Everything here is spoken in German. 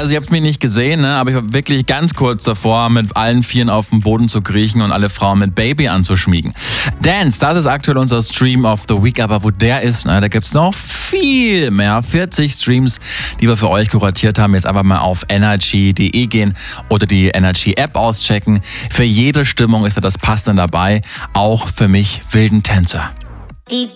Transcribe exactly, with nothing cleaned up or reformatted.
Also ihr habt mich nicht gesehen, ne? Aber ich war wirklich ganz kurz davor, mit allen Vieren auf den Boden zu kriechen und alle Frauen mit Baby anzuschmiegen. Dance, das ist aktuell unser Stream of the Week, aber wo der ist, ne, da gibt's noch viel mehr. vierzig Streams, die wir für euch kuratiert haben. Jetzt einfach mal auf energy punkt de gehen oder die Energy App auschecken. Für jede Stimmung ist da das Passende dabei, auch für mich wilden Tänzer. Die